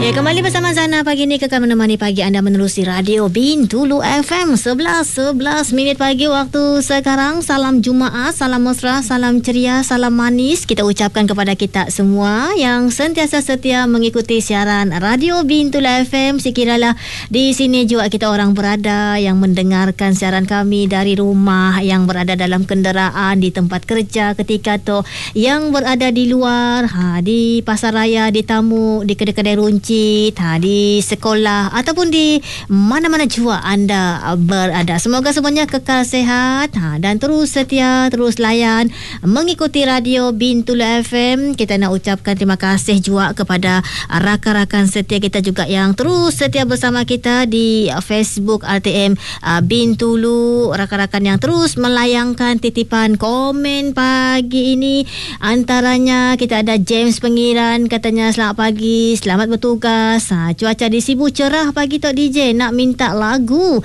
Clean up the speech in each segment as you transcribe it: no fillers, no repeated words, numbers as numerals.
Ya, kembali bersama Zana pagi ni kekal menemani pagi anda menerusi Radio Bintulu FM 11 minit pagi waktu sekarang. Salam Jumaat, salam mesra, salam ceria, salam manis kita ucapkan kepada kita semua yang sentiasa setia mengikuti siaran Radio Bintulu FM. Sekiralah di sini juga kita orang berada yang mendengarkan siaran kami dari rumah, yang berada dalam kenderaan, di tempat kerja ketika tu, yang berada di luar, di pasar raya, di tamu, di kedai-kedai runcit, di sekolah ataupun di mana-mana jua anda berada. Semoga semuanya kekal sehat dan terus setia, terus layan mengikuti Radio Bintulu FM. Kita nak ucapkan terima kasih juga kepada rakan-rakan setia kita juga yang terus setia bersama kita di Facebook RTM Bintulu, rakan-rakan yang terus melayangkan titipan komen pagi ini. Antaranya kita ada James Pengiran, katanya selamat pagi, selamat bertugas. Cuaca di Sibu cerah pagi Tok DJ. Nak minta lagu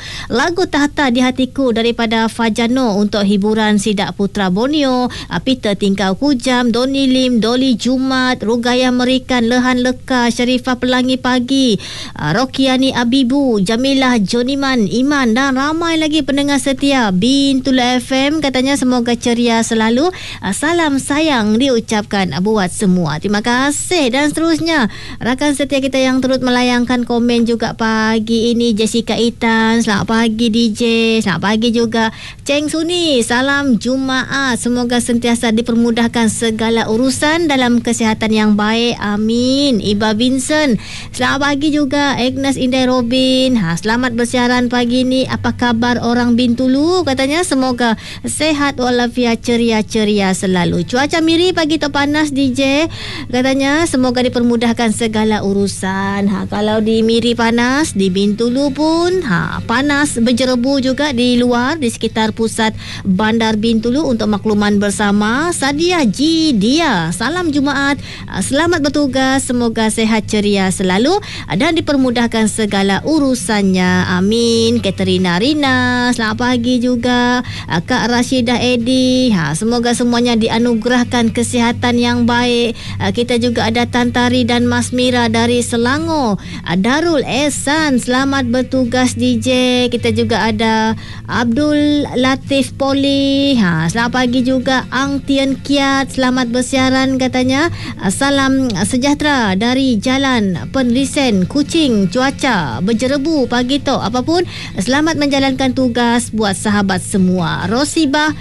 Tahta di Hatiku daripada Fajano untuk hiburan Sidak Putra Borneo, Peter Tingkau Kujam, Doni Lim, Doli Jumat, Rugaya Merikan, Lehan Leka, Syarifah Pelangi Pagi, Rokiani Abibu, Jamilah Joniman, Iman dan ramai lagi pendengar setia Bintulu FM. Katanya semoga ceria selalu. Salam sayang diucapkan buat semua. Terima kasih. Dan seterusnya rakan setia kita yang turut melayangkan komen juga pagi ini. Jessica Itan, selamat pagi DJ, selamat pagi juga Ceng Suni, salam Jumaat, semoga sentiasa dipermudahkan segala urusan dalam kesihatan yang baik, amin. Iba Vincent, selamat pagi juga. Agnes Indai Robin, selamat bersiaran pagi ini. Apa kabar orang Bintulu? Katanya semoga sehat walafiat, ceria-ceria selalu. Cuaca miri pagi tu panas DJ, katanya semoga dipermudahkan segala urusan. Kalau di Miri panas, di Bintulu pun panas berjerebu juga di luar, di sekitar pusat Bandar Bintulu. Untuk makluman bersama, Sadia Jidia, salam Jumaat, selamat bertugas, semoga sehat ceria selalu dan dipermudahkan segala urusannya, amin. Katerina Rina, selamat pagi juga. Kak Rashidah Edi, semoga semuanya dianugerahkan kesihatan yang baik. Kita juga ada Tantari dan Mas Mira dari Selangor. Darul Ehsan, selamat bertugas DJ. Kita juga ada Abdul Latif Poli, selamat pagi juga. Ang Tien Kiat, selamat bersiaran katanya. Salam sejahtera dari Jalan Penlisen Kuching. Cuaca berjerebu pagi tu, apapun selamat menjalankan tugas buat sahabat semua. Rosibah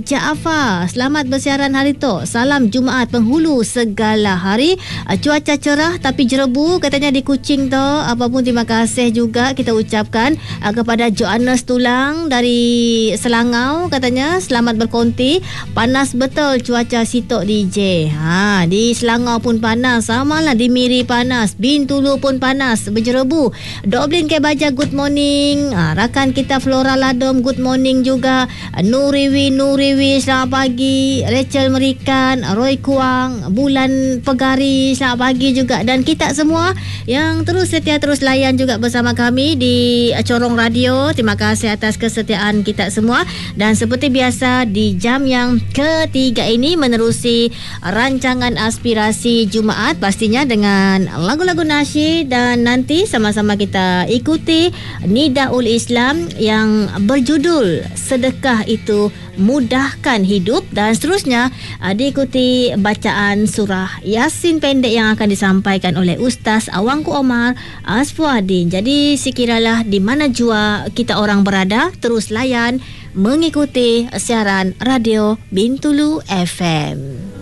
Jaafar, selamat bersiaran hari tu. Salam Jumaat penghulu segala hari. Cuaca cerah tapi jerebu katanya di Kuching tu. Apapun terima kasih juga kita ucapkan kepada Johannes Tulang dari Selangau, katanya selamat berkonti. Panas betul cuaca sitok DJ. Di Selangau pun panas, samalah di Miri panas, Bintulu pun panas berjerebu. Doblin Kebaja good morning. Rakan kita Flora Ladom good morning juga. Nuriwi selamat pagi. Rachel Merikan, Roy Kuang, Bulan Pegari selamat pagi juga. Dan kita semua yang terus setia, terus layan juga bersama kami di Corong Radio. Terima kasih atas kesetiaan kita semua. Dan seperti biasa di jam yang ketiga ini menerusi rancangan aspirasi Jumaat, pastinya dengan lagu-lagu nasyid, dan nanti sama-sama kita ikuti Nidaul Islam yang berjudul Sedekah Itu Mudahkan Hidup, dan seterusnya diikuti bacaan surah Yasin pendek yang akan disampaikan oleh Ustaz Awangku Omar Asfuadin. Jadi sekiralah di mana jua kita orang berada, terus layan mengikuti siaran Radio Bintulu FM.